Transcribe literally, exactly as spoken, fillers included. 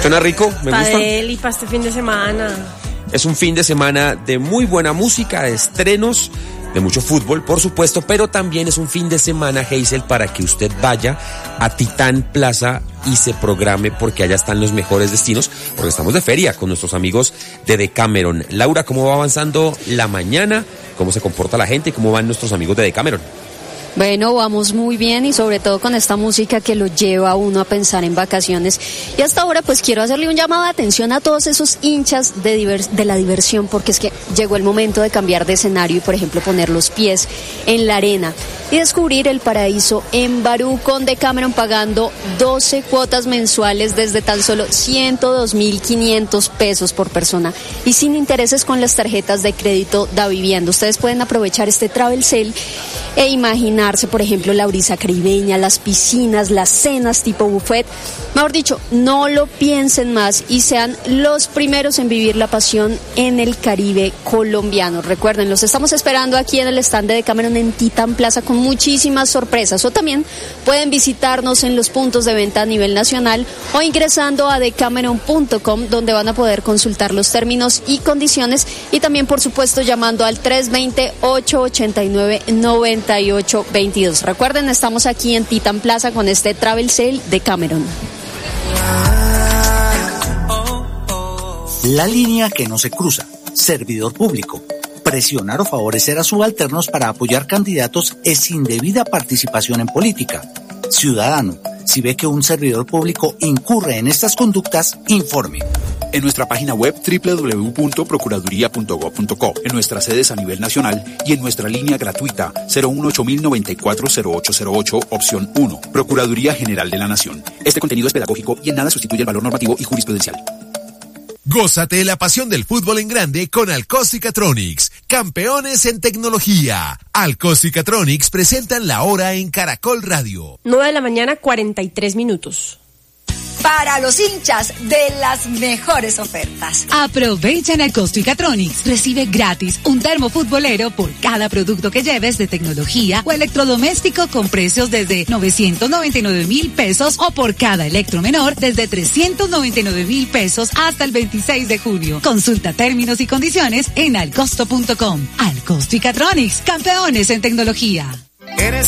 Suena rico, me gusta. Para él y para este fin de semana. Es un fin de semana de muy buena música, de estrenos, de mucho fútbol, por supuesto, pero también es un fin de semana, Hazel, para que usted vaya a Titán Plaza y se programe, porque allá están los mejores destinos, porque estamos de feria con nuestros amigos de Decameron. Laura, ¿cómo va avanzando la mañana? ¿Cómo se comporta la gente y cómo van nuestros amigos de Decameron? Bueno, vamos muy bien y sobre todo con esta música que lo lleva a uno a pensar en vacaciones. Y hasta ahora pues quiero hacerle un llamado de atención a todos esos hinchas de, divers- de la diversión, porque es que llegó el momento de cambiar de escenario y por ejemplo poner los pies en la arena y descubrir el paraíso en Barú con Decameron, pagando doce cuotas mensuales desde tan solo ciento dos mil quinientos pesos por persona y sin intereses con las tarjetas de crédito Da Vivienda. Ustedes pueden aprovechar este Travel Sale e imaginarse, por ejemplo, la brisa caribeña, las piscinas, las cenas tipo buffet. Mejor dicho, no lo piensen más y sean los primeros en vivir la pasión en el Caribe colombiano. Recuerden, los estamos esperando aquí en el stand de Decameron en Titán Plaza con muchísimas sorpresas. O también pueden visitarnos en los puntos de venta a nivel nacional o ingresando a decameron punto com, donde van a poder consultar los términos y condiciones, y también, por supuesto, llamando al tres dos cero, ocho ocho nueve, nueve ocho dos dos. Recuerden, estamos aquí en Titán Plaza con este Travel Sale de Decameron. La línea que no se cruza. Servidor público. Presionar o favorecer a subalternos para apoyar candidatos es indebida participación en política. Ciudadano, si ve que un servidor público incurre en estas conductas, informe. En nuestra página web doble u doble u doble u punto procuraduría punto gob punto co, en nuestras sedes a nivel nacional y en nuestra línea gratuita cero uno ocho cero nueve cuatro cero ocho cero ocho, opción uno. Procuraduría General de la Nación. Este contenido es pedagógico y en nada sustituye el valor normativo y jurisprudencial. Gózate la pasión del fútbol en grande con Alcóstica-Tronics, campeones en tecnología. Alcóstica-Tronics presentan la hora en Caracol Radio. nueve de la mañana, cuarenta y tres minutos. Para los hinchas de las mejores ofertas. Aprovecha en Alcóstica-Tronics. Recibe gratis un termo futbolero por cada producto que lleves de tecnología o electrodoméstico con precios desde novecientos noventa y nueve mil pesos o por cada electromenor desde trescientos noventa y nueve mil pesos hasta el veintiséis de junio. Consulta términos y condiciones en alcosto punto com. Alcóstica-Tronics, campeones en tecnología.